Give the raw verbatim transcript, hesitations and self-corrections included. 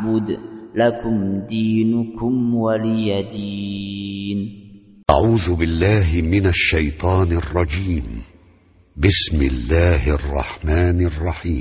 فاعبد لكم دينكم ولي دين. أعوذ بالله من الشيطان الرجيم. بسم الله الرحمن الرحيم.